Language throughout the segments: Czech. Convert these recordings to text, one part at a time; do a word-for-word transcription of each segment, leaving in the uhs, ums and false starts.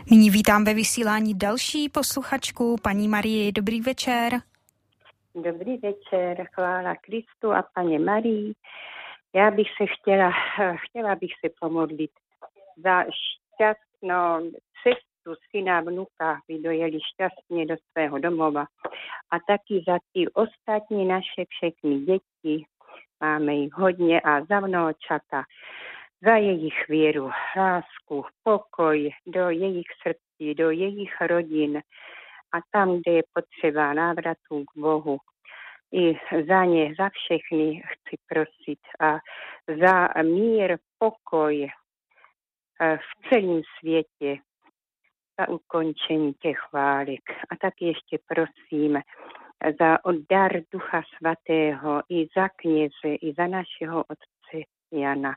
Nyní vítám ve vysílání další posluchačku, paní Marii. Dobrý večer. Dobrý večer, chvála Kristu a Paně Marii. Já bych se chtěla, chtěla bych se pomodlit za šťastnou cestu syna, vnuka, aby dojeli šťastně do svého domova. A taky za ty ostatní naše všechny děti, máme jich hodně, a za vnoučata, za jejich věru, lásku, pokoj do jejich srdcí, do jejich rodin a tam, kde je potřeba návratu k Bohu. I za ně, za všechny chci prosit a za mír, pokoj v celém světě, za ukončení těch válek. A tak ještě prosím za dar Ducha Svatého i za kněze, i za našeho otce Jana.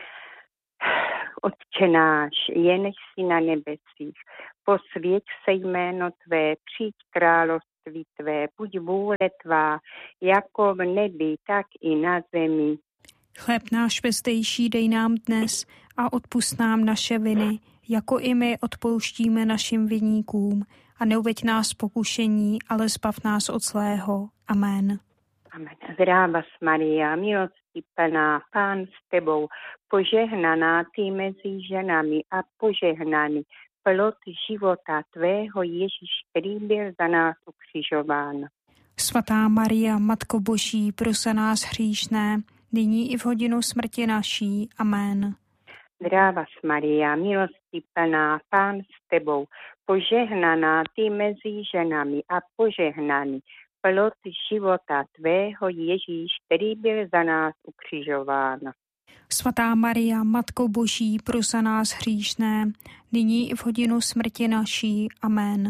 Otče náš, jenž jsi na nebesích, posvěť se jméno tvé, přijď království tvé, buď vůle tvá, jako v nebi, tak i na zemi. Chléb náš bezdejší dej nám dnes a odpusť nám naše viny, jako i my odpouštíme našim viníkům. A neuveď nás pokušení, ale zbav nás od zlého. Amen. Amen. Zdráva Maria, milosti plná, Pán s tebou, požehnaná ty mezi ženami a požehnaný plod života tvého Ježíš, který byl za nás ukřižován. Svatá Maria, Matko Boží, pros za nás hříšné, nyní i v hodinu smrti naší. Amen. Zdráva Maria, milosti plná, Pán s tebou, požehnaná ty mezi ženami a požehnaný plod života tvého Ježíš, který byl za nás ukřižován. Svatá Maria, Matko Boží, pros za nás hříšné, nyní i v hodinu smrti naší. Amen.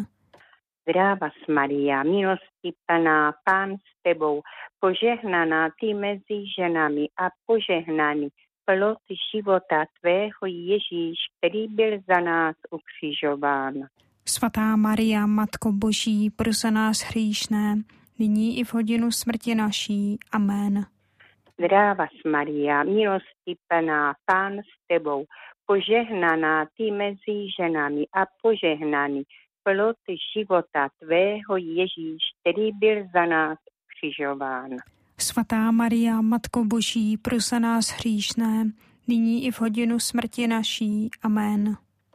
Zdráva Maria, milosti plná, Pán s tebou, požehnaná ty mezi ženami a požehnaný plod života tvého Ježíš, který byl za nás ukřižován. Svatá Maria, Matko Boží, pros za nás hříšné, nyní i v hodinu smrti naší. Amen. Zdráva Maria, milosti plná, Pán s tebou, požehnaná ty mezi ženami a požehnaný plod života tvého Ježíš, který byl za nás ukřižován. Svatá Maria, Matko Boží, pros za nás hříšné, nyní i v hodinu smrti naší. Amen.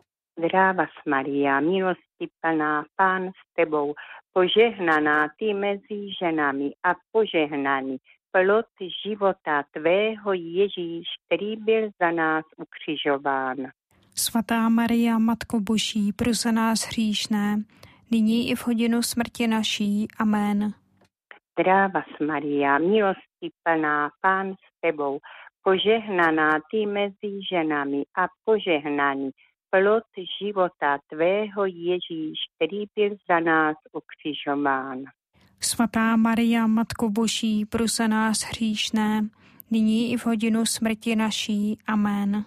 Zdráva Maria, milosti plná, Pán s tebou, požehnaná ty mezi ženami a požehnaný plod života tvého Ježíš, který byl za nás ukřižován. Svatá Maria, Matko Boží, pros za nás hříšné, nyní i v hodinu smrti naší. Amen. Zdráva Maria, milosti plná, Pán s tebou, požehnaná ty mezi ženami a požehnaný plod života tvého Ježíš, který byl za nás ukřižován. Svatá Maria, Matko Boží, pros za nás hříšné, nyní i v hodinu smrti naší. Amen.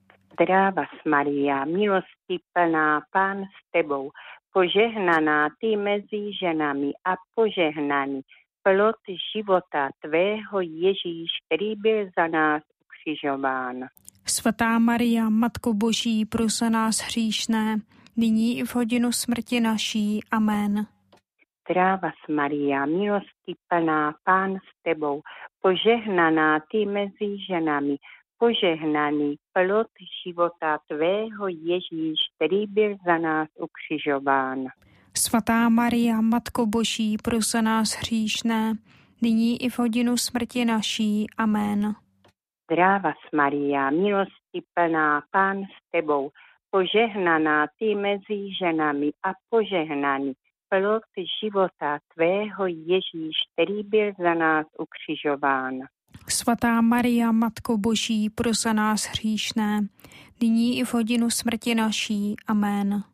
Zdráva Maria, milosti plná, Pán s tebou, požehnaná ty mezi ženami a požehnaný plod života tvého Ježíš, který byl za nás ukřižován. Svatá Maria, Matko Boží, pros za nás hříšné, nyní i v hodinu smrti naší. Amen. Zdráva Maria, milosti plná, Pán s tebou, požehnaná ty mezi ženami, požehnaný plod života tvého Ježíš, který byl za nás ukřižován. Svatá Maria, Matko Boží, pros za nás hříšné, nyní i v hodinu smrti naší. Amen. Zdráva Maria, milosti plná, Pán s tebou, požehnaná ty mezi ženami a požehnaný plod života tvého Ježíš, který byl za nás ukřižován. Svatá Maria, Matko Boží, pros za nás hříšné, nyní i v hodinu smrti naší. Amen.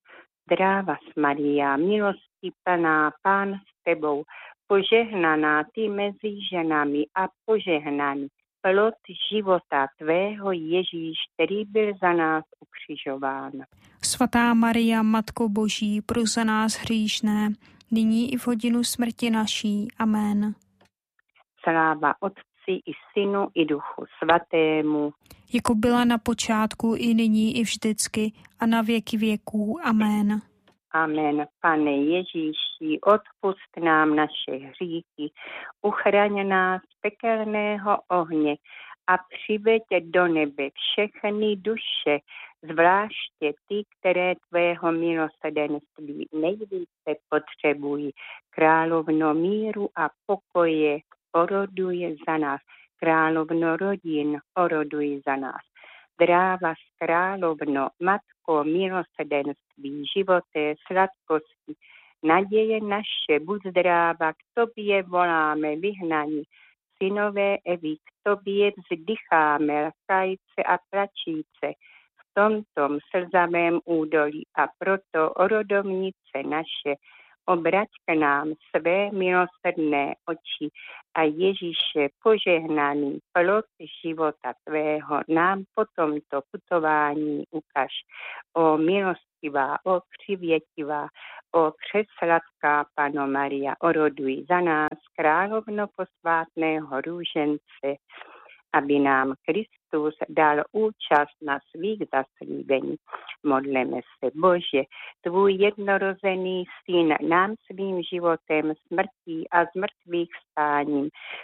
Zdráva Maria, milosti plná, Pán s tebou, požehnaná ty mezi ženami a požehnaný plod života tvého Ježíš, který byl za nás ukřižován. Svatá Maria, Matko Boží, pros za nás hříšné, nyní i v hodinu smrti naší. Amen. Sláva Otci i Synu, i Duchu Svatému. Jako byla na počátku, i nyní, i vždycky, a na věky věků. Amen. Amen. Pane Ježíši, odpusť nám naše hříchy, uchraň nás z pekelného ohně a přiveď do nebe všechny duše, zvláště ty, které tvého milosrdenství nejvíce potřebují. Královno míru a pokoje, oroduj za nás. Královno rodin, oroduj za nás. Dráva z královno, matko milosrdenství, životé, sladkosti, naděje naše, buď zdráva, k tobě voláme vyhnaní. Synové Evy, k tobě vzdycháme, lkajce a plačíce v tomtom slzavém údolí, a proto, o rodovnice naše, obrať k nám své milosrdné oči a Ježíše požehnaný plod života tvého nám po tomto putování ukaž. O milostivá, o přivětivá, o přesladká Panno Maria, oroduj za nás, královno posvátného růžence, aby nám Kristus dal účast na svých zaslíbení. Modleme se, Bože, tvůj jednorozený syn nám svým životem, smrtí a zmrtvých stáním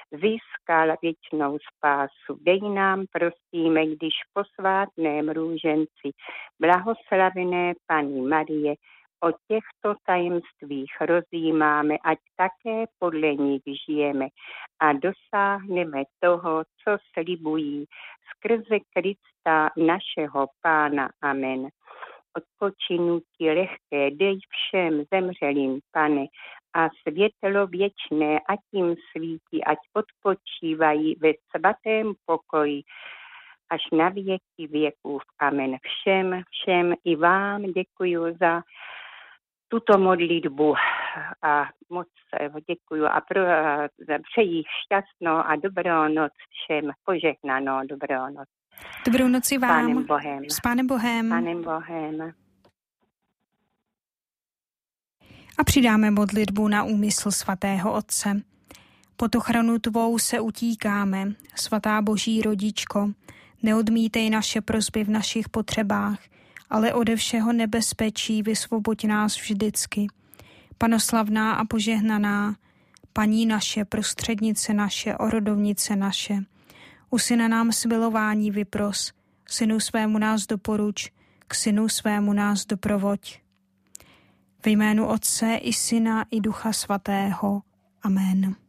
získal věčnou spásu. Dej nám, prosíme, když po svátném růženci blahoslavené Panny Marie o těchto tajemstvích rozjímáme, ať také podle nich žijeme a dosáhneme toho, co slibují skrze Krista našeho Pána. Amen. Odpočinutí lehké dej všem zemřelým, Pane, a světlo věčné, ať jim svítí, ať odpočívají ve svatém pokoji až na věky věků. Amen. Všem, všem i vám děkuji za tuto modlitbu a moc děkuji a pro, přeji šťastnou a dobrou noc všem, požehnanou dobrou noc. Dobrou noc i vám. S Pánem Bohem. S Pánem Bohem. S Pánem Bohem. A přidáme modlitbu na úmysl svatého Otce. Pod ochranu tvou se utíkáme, svatá Boží rodičko, neodmítej naše prosby v našich potřebách, ale ode všeho nebezpečí vysvoboď nás vždycky. Panoslavná a požehnaná, paní naše, prostřednice naše, orodovnice naše, u syna nám smilování vypros, synu svému nás doporuč, k synu svému nás doprovoď. Ve jménu Otce i Syna i Ducha Svatého. Amen.